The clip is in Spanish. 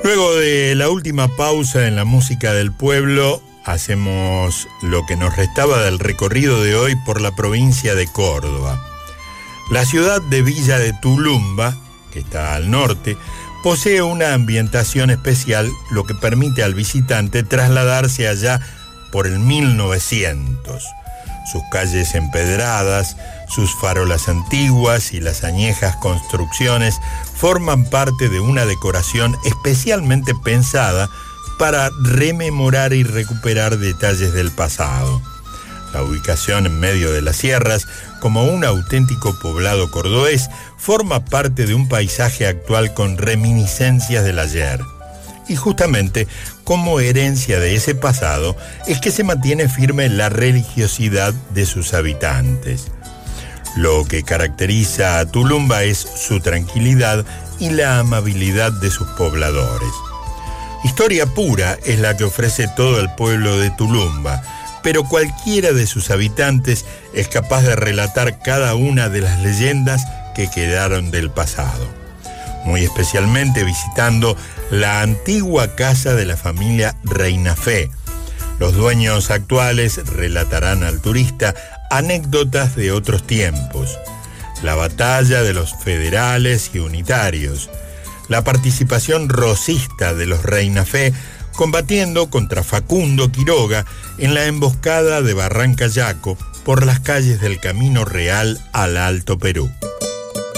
Luego de la última pausa en la música del pueblo, hacemos lo que nos restaba del recorrido de hoy por la provincia de Córdoba. La ciudad de Villa de Tulumba, que está al norte, posee una ambientación especial, lo que permite al visitante trasladarse allá por el 1900. Sus calles empedradas, sus farolas antiguas y las añejas construcciones forman parte de una decoración especialmente pensada para rememorar y recuperar detalles del pasado. La ubicación en medio de las sierras, como un auténtico poblado cordobés, forma parte de un paisaje actual con reminiscencias del ayer. Y justamente, como herencia de ese pasado, es que se mantiene firme la religiosidad de sus habitantes. Lo que caracteriza a Tulumba es su tranquilidad y la amabilidad de sus pobladores. Historia pura es la que ofrece todo el pueblo de Tulumba, pero cualquiera de sus habitantes es capaz de relatar cada una de las leyendas que quedaron del pasado. Muy especialmente visitando la antigua casa de la familia Reinafé. Los dueños actuales relatarán al turista anécdotas de otros tiempos, la batalla de los federales y unitarios, la participación rosista de los Reinafé combatiendo contra Facundo Quiroga en la emboscada de Barranca Yaco por las calles del Camino Real al Alto Perú.